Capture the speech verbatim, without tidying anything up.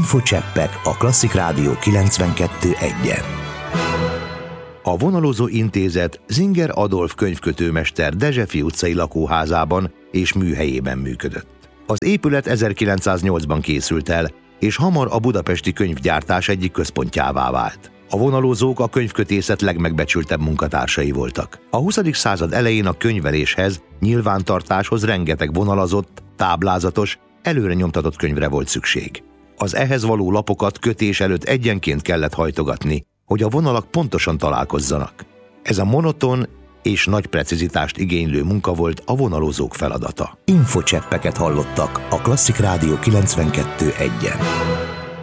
Infocseppek a Klasszik Rádió kilencvenkettő egyen. A Vonalozó Intézet Zinger Adolf könyvkötőmester Dezsefi utcai lakóházában és műhelyében működött. Az épület ezerkilencszáznyolcban készült el, és hamar a budapesti könyvgyártás egyik központjává vált. A vonalozók a könyvkötészet legmegbecsültebb munkatársai voltak. A huszadik század elején a könyveléshez, nyilvántartáshoz rengeteg vonalazott, táblázatos, előre nyomtatott könyvre volt szükség. Az ehhez való lapokat kötés előtt egyenként kellett hajtogatni, hogy a vonalak pontosan találkozzanak. Ez a monoton és nagy precizitást igénylő munka volt a vonalozók feladata. Infocseppeket hallottak a Klasszik Rádió kilencvenkettő egyen.